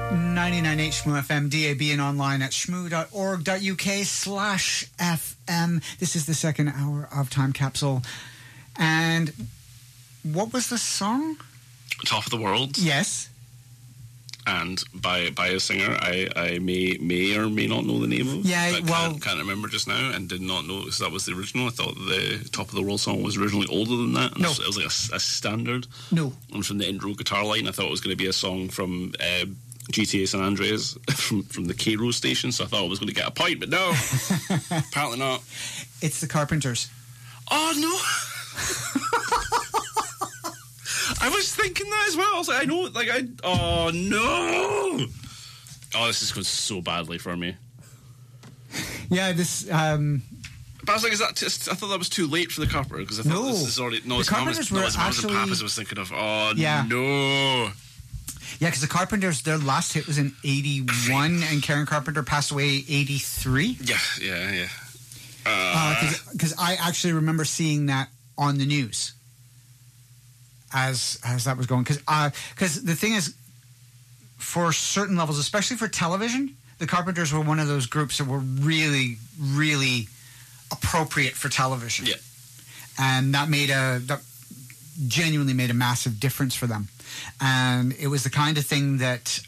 99 Shmoo FM, DAB, and online at shmoo.org.uk/FM. This is the second hour of Time Capsule. And what was the song? Top of the World. Yes. And by a singer I may or may not know the name of. Yeah, but can't remember just now, and did not know that was the original. I thought the Top of the World song was originally older than that. And No. it was like a standard. No. And from the intro guitar line, I thought it was going to be a song from GTA San Andreas from the K-Rose station, so I thought I was going to get a point, but no. Apparently not. It's the Carpenters. Oh, no. I was thinking that as well. I was like, oh, no. Oh, this is going so badly for me. Yeah, this... But I was like, I thought that was too late for the Carpenter, because I thought this is already... No, the Carpenters were actually... Pappas I was thinking of. Oh, yeah. No. Yeah, because the Carpenters, their last hit was in 81, and Karen Carpenter passed away 83. Yeah. Because I actually remember seeing that on the news as that was going. Because the thing is, for certain levels, especially for television, the Carpenters were one of those groups that were really, really appropriate for television. Yeah. And that genuinely made a massive difference for them. And it was the kind of thing that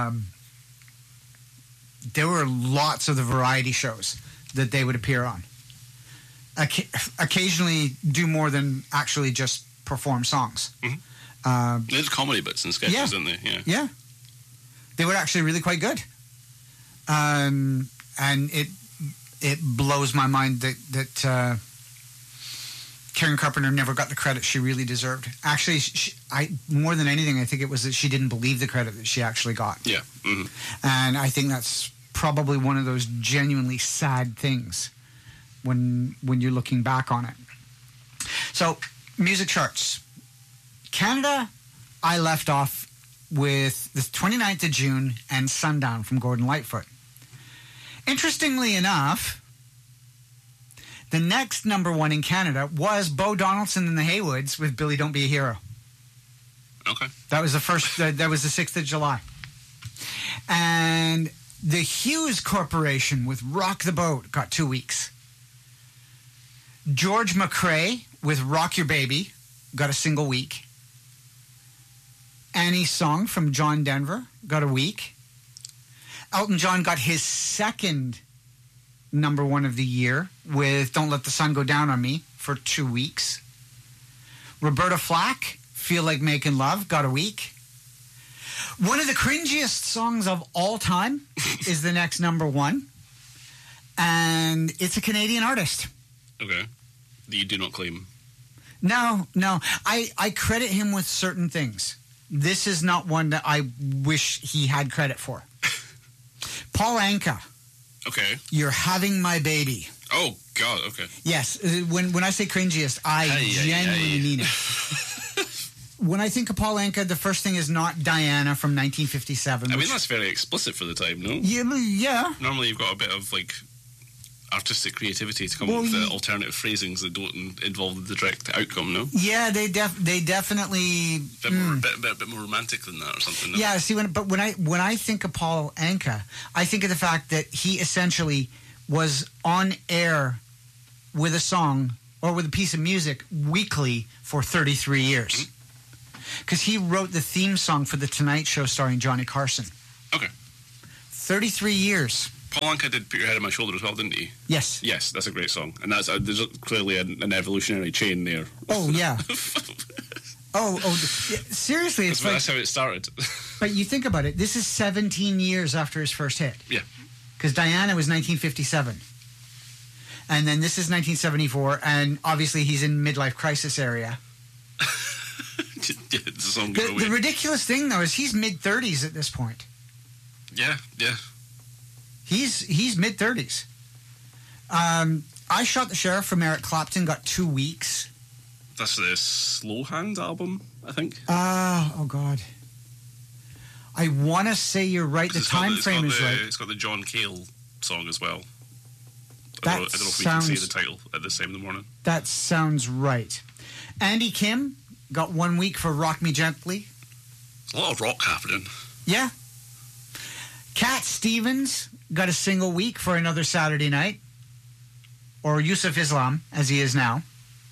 there were lots of the variety shows that they would appear on. Occasionally do more than actually just perform songs. Mm-hmm. There's comedy bits and sketches, isn't there? Yeah. They were actually really quite good. And it blows my mind that Karen Carpenter never got the credit she really deserved. Actually, more than anything, I think it was that she didn't believe the credit that she actually got. Yeah. Mm-hmm. And I think that's probably one of those genuinely sad things when you're looking back on it. So, music charts. Canada, I left off with the 29th of June and Sundown from Gordon Lightfoot. Interestingly enough, the next number one in Canada was Bo Donaldson and the Haywoods with Billy Don't Be a Hero. Okay. That was the first, that was the 6th of July. And the Hughes Corporation with Rock the Boat got 2 weeks. George McRae with Rock Your Baby got a single week. Annie's Song from John Denver got a week. Elton John got his second number one of the year with Don't Let the Sun Go Down on Me for 2 weeks. Roberta Flack, Feel Like Making Love, got a week. One of the cringiest songs of all time is the next number one. And it's a Canadian artist. Okay. That you do not claim. No. I credit him with certain things. This is not one that I wish he had credit for. Paul Anka. Okay. You're Having My Baby. Oh, God, okay. Yes. When I say cringiest, I genuinely mean it. When I think of Paul Anka, the first thing is not Diana from 1957. I mean, that's very explicit for the time, no? Yeah. Normally you've got a bit of, artistic creativity to come up with alternative phrasings that don't involve the direct outcome, no? Yeah, they definitely... A bit more romantic than that or something, no? Yeah, see, when I think of Paul Anka, I think of the fact that he essentially was on air with a song or with a piece of music weekly for 33 years. Because he wrote the theme song for The Tonight Show starring Johnny Carson. Okay. 33 years. Paul Anka did Put Your Head on My Shoulder as well, didn't he? Yes. Yes, that's a great song. And that's there's clearly an evolutionary chain there. Oh, yeah. Seriously, it's that's how it started. But you think about it, this is 17 years after his first hit. Yeah. Because Diana was 1957. And then this is 1974, and obviously he's in midlife crisis area. The song the ridiculous thing, though, is he's mid-30s at this point. Yeah. He's mid-30s. I Shot the Sheriff from Eric Clapton got 2 weeks. That's the Slow Hand album, I think. Oh, God. I want to say you're right. The time frame is right. It's got the John Cale song as well. I don't know if we can say the title at this time in the morning. That sounds right. Andy Kim got 1 week for Rock Me Gently. There's a lot of rock happening. Yeah. Cat Stevens got a single week for Another Saturday Night, or Yusuf Islam, as he is now.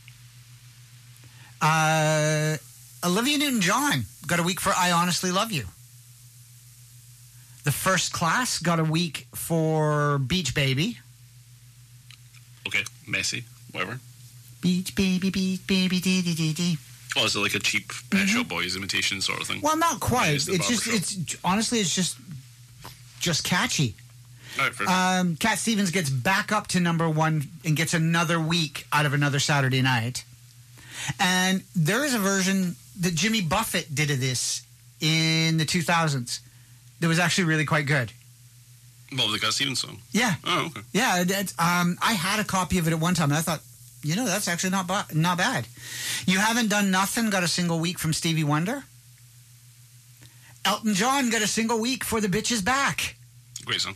Olivia Newton-John got a week for I Honestly Love You. The First Class got a week for Beach Baby. Okay, messy, whatever. Beach Baby, Beach Baby, dee dee dee dee. Oh, is it like a cheap Pet Shop Boys imitation sort of thing? Well, not quite. It's the barbershop. It's honestly, it's just catchy. All right, fair. Cat Stevens gets back up to number one and gets another week out of Another Saturday Night. And there is a version that Jimmy Buffett did of this in the 2000s that was actually really quite good. Well, the Cat Stevens song. Yeah. Oh, okay. Yeah. I had a copy of it at one time, and I thought, that's actually not bad. You Haven't Done Nothing got a single week from Stevie Wonder. Elton John got a single week for The Bitch Is Back. Great song.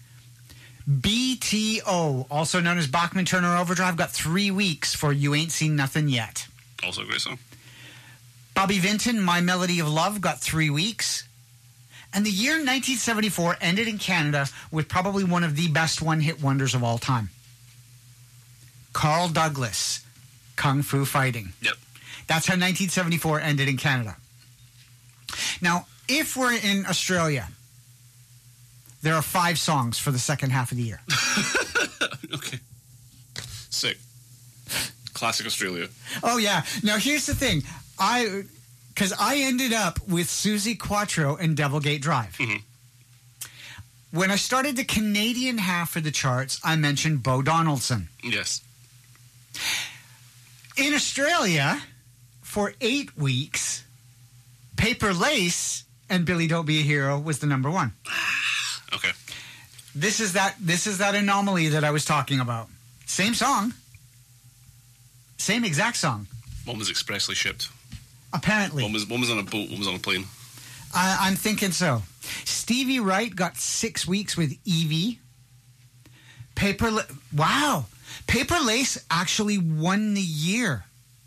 BTO, also known as Bachman Turner Overdrive, got 3 weeks for You Ain't Seen Nothing Yet. Also a great song. Bobby Vinton, My Melody of Love, got 3 weeks. And the year 1974 ended in Canada with probably one of the best one-hit wonders of all time. Carl Douglas, Kung Fu Fighting. Yep. That's how 1974 ended in Canada. Now, if we're in Australia, there are 5 songs for the second half of the year. Okay. Sick. Classic Australia. Oh, yeah. Now, here's the thing. Because I ended up with Susie Quattro and Devilgate Drive. Mm-hmm. When I started the Canadian half of the charts, I mentioned Bo Donaldson. Yes. In Australia, for 8 weeks, Paper Lace and Billy Don't Be a Hero was the number one. Okay. This is that anomaly that I was talking about. Same song. Same exact song. One was expressly shipped. Apparently. One was on a boat, one was on a plane. I'm thinking so. Stevie Wright got 6 weeks with Evie. Wow. Paper Lace actually won the year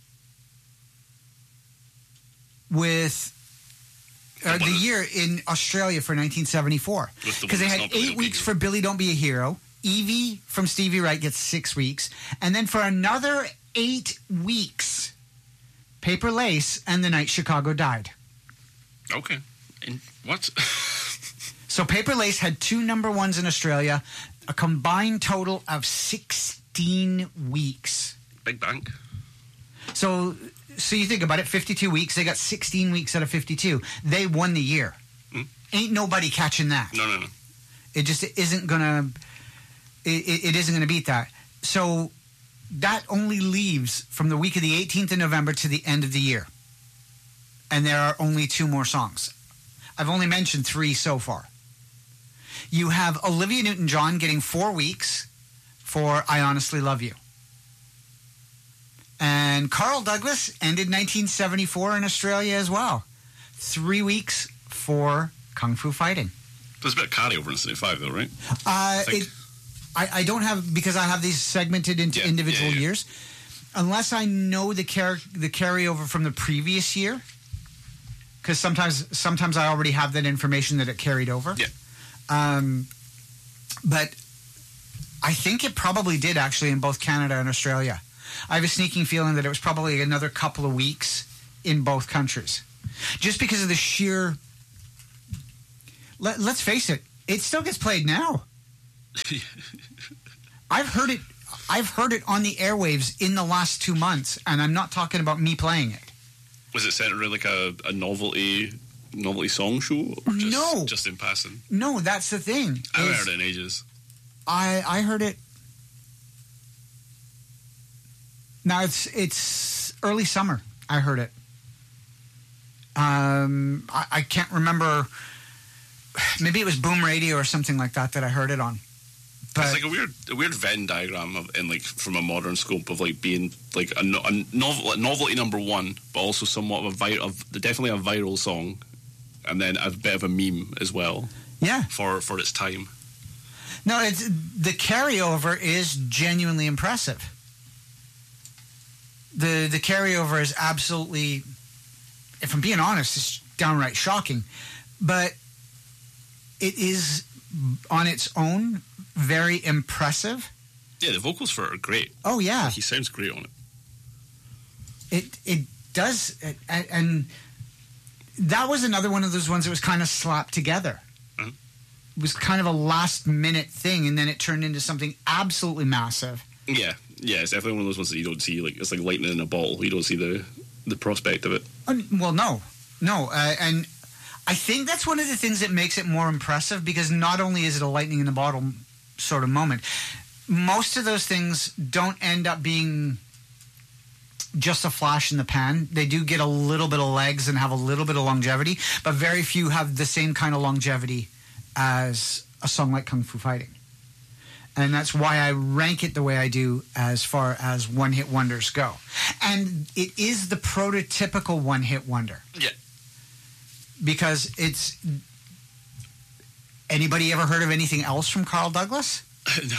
with the year in Australia for 1974, because they had 8 weeks for Billy Don't Be a Hero. Evie from Stevie Wright gets 6 weeks, and then for another 8 weeks, Paper Lace and The Night Chicago Died. Okay. And what? So Paper Lace had 2 number ones in Australia, a combined total of 16 weeks. Big bank. So you think about it, 52 weeks, they got 16 weeks out of 52. They won the year. Ain't nobody catching that. No. It just isn't gonna. It isn't gonna beat that. So that only leaves from the week of the 18th of November to the end of the year, and there are only 2 more songs. I've only mentioned 3 so far. You have Olivia Newton-John getting 4 weeks for I Honestly Love You. And Carl Douglas ended 1974 in Australia as well. 3 weeks for Kung Fu Fighting. There's a bit of carryover in 75 though, right? I don't have, because I have these segmented into individual years. Unless I know the carryover from the previous year, because sometimes I already have that information that it carried over. Yeah. But I think it probably did actually in both Canada and Australia. I have a sneaking feeling that it was probably another couple of weeks in both countries. Just because of the sheer... Let's face it, it still gets played now. I've heard it on the airwaves in the last 2 months, and I'm not talking about me playing it. Was it centered around like a novelty song show? Or just in passing? No, that's the thing. I haven't heard it in ages. I heard it... Now, it's early summer. I heard it. I can't remember. Maybe it was Boom Radio or something like that I heard it on. But it's like a weird Venn diagram from a modern scope of like being like a novelty number one, but also somewhat of definitely a viral song, and then a bit of a meme as well. Yeah, for its time. No, the carryover is genuinely impressive. The carryover is absolutely, if I'm being honest, it's downright shocking. But it is on its own very impressive. Yeah, the vocals for it are great. Oh yeah, Like, he sounds great on it. it does, and that was another one of those ones that was kind of slapped together. Uh-huh. It was kind of a last minute thing, and then it turned into something absolutely massive. Yeah, it's definitely one of those ones that you don't see. Like, it's like lightning in a bottle. You don't see the prospect of it. Well, no, and I think that's one of the things that makes it more impressive, because not only is it a lightning in a bottle sort of moment, most of those things don't end up being just a flash in the pan. They do get a little bit of legs and have a little bit of longevity, but very few have the same kind of longevity as a song like Kung Fu Fighting. And that's why I rank it the way I do as far as one-hit wonders go. And it is the prototypical one-hit wonder. Yeah. Because it's... Anybody ever heard of anything else from Carl Douglas? No.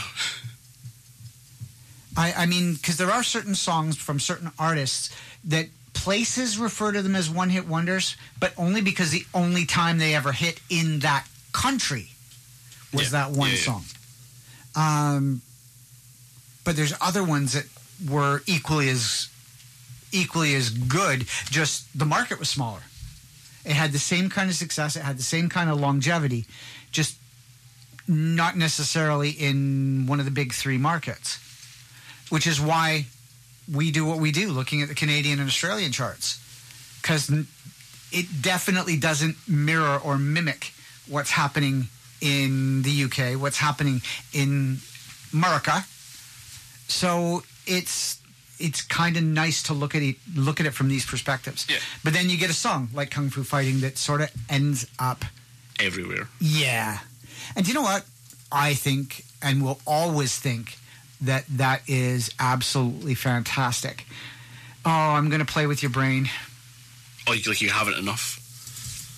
I mean, because there are certain songs from certain artists that places refer to them as one-hit wonders, but only because the only time they ever hit in that country was that one song. But there's other ones that were equally as good, just the market was smaller. It had the same kind of success, it had the same kind of longevity, just not necessarily in one of the big three markets. Which is why we do what we do, looking at the Canadian and Australian charts. Because it definitely doesn't mirror or mimic what's happening in the UK, what's happening in America. So it's kind of nice to look at it from these perspectives. Yeah. But then you get a song like Kung Fu Fighting that sort of ends up everywhere. Yeah. And you know what? I think, and will always think, that is absolutely fantastic. Oh, I'm going to play with your brain. Oh, you haven't enough?